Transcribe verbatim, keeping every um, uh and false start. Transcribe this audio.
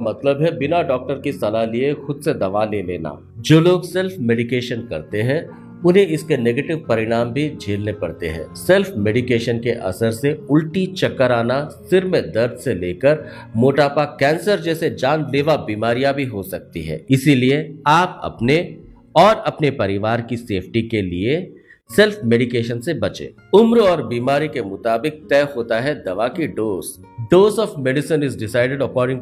मतलब है बिना डॉक्टर की सलाह लिए खुद से दवा ले लेना। जो लोग सेल्फ मेडिकेशन करते हैं उन्हें इसके नेगेटिव परिणाम भी झेलने पड़ते हैं। सेल्फ मेडिकेशन के असर से उल्टी, चक्कर आना, सिर में दर्द से लेकर मोटापा, कैंसर जैसे जानलेवा बीमारियां भी हो सकती है। इसीलिए आप अपने और अपने परिवार की सेफ्टी के लिए सेल्फ मेडिकेशन से बचें। उम्र और बीमारी के मुताबिक तय होता है दवा की dose. Dose of medicine is decided according